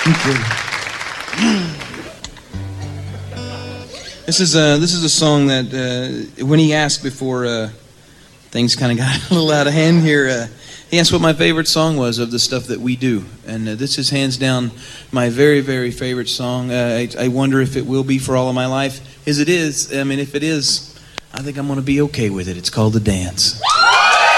This is a song that when he asked before things kind of got a little out of hand here, he asked what my favorite song was of the stuff that we do, and this is hands down my very, very favorite song. I wonder if it will be for all of my life. As it is, I mean, if it is, I think I'm going to be okay with it. It's called The Dance.